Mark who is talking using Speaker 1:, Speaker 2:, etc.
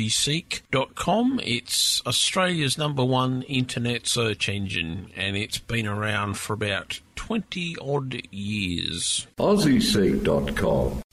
Speaker 1: AussieSeek.com. It's Australia's #1 internet search engine, and it's been around for about 20-odd years.
Speaker 2: AussieSeek.com.